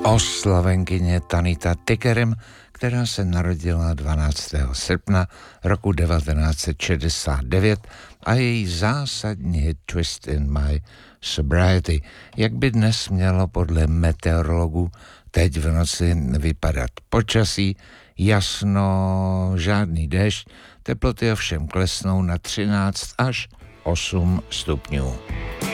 Oslavenkyně Tanita Tikaram, která se narodila 12. srpna roku 1969 a její zásadní hit Twist in My Sobriety. Jak by dnes mělo podle meteorologů teď v noci vypadat počasí? Jasno, žádný déšť, teploty ovšem klesnou na 13 až 8 stupňů.